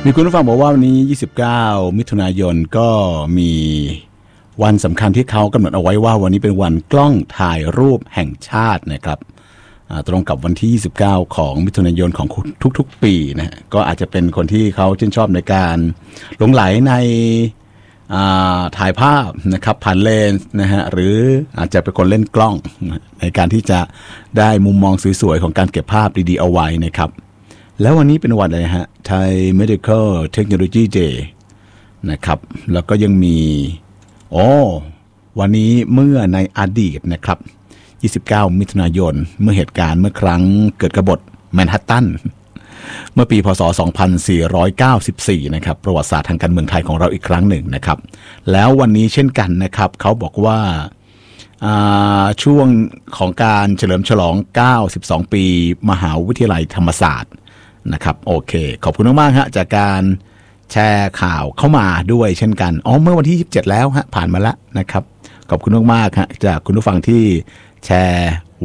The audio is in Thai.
มีคุณผู้ฟังบอกว่าวันนี้29มิถุนายนก็มีวันสำคัญที่เขากำหนดเอาไว้ว่าวันนี้เป็นวันกล้องถ่ายรูปแห่งชาตินะครับตรงกับวันที่29ของมิถุนายนของทุกๆปีนะก็อาจจะเป็นคนที่เขาชื่นชอบในการหลงไหลในถ่ายภาพนะครับผ่านเลนส์นะฮะหรืออาจจะเป็นคนเล่นกล้องในการที่จะได้มุมมองสวยๆของการเก็บภาพดีๆเอาไว้นะครับแล้ววันนี้เป็นวันอะไรฮะ Thai Medical Technology Day นะครับแล้วก็ยังมีวันนี้เมื่อในอดีตนะครับ29มิถุนายนเมื่อเหตุการณ์เมื่อครั้งเกิดกบฏแมนฮัตตันเมื่อปีพศ2494นะครับประวัติศาสตร์ทางการเมืองไทยของเราอีกครั้งหนึ่งนะครับแล้ววันนี้เช่นกันนะครับเขาบอกว่าช่วงของการเฉลิมฉลอง92ปีมหาวิทยาลัยธรรมศาสตร์นะครับโอเคขอบคุณมากๆฮะจากการแชร์ข่าวเข้ามาด้วยเช่นกันเมื่อวันที่27แล้วฮะผ่านมาแล้วนะครับขอบคุณมากๆฮะจากคุณผู้ฟังที่แชร์